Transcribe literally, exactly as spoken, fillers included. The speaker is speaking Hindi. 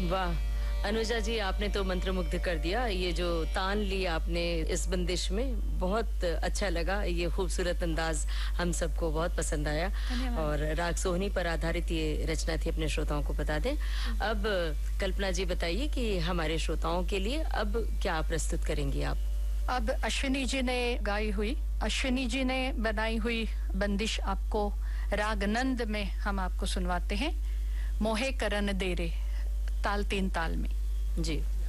वाह अनुजा जी, आपने तो मंत्रमुग्ध कर दिया। ये जो तान ली आपने इस बंदिश में, बहुत अच्छा लगा। ये खूबसूरत अंदाज हम सबको बहुत पसंद आया। और राग सोहनी पर आधारित ये रचना थी, अपने श्रोताओं को बता दें। अब कल्पना जी बताइए कि हमारे श्रोताओं के लिए अब क्या प्रस्तुत करेंगी आप? अब अश्विनी जी ने गाई हुई, अश्विनी जी ने बनाई हुई बंदिश आपको राग नंद में हम आपको सुनवाते हैं। मोहे करन दे रे, ताल तीन ताल में। जी।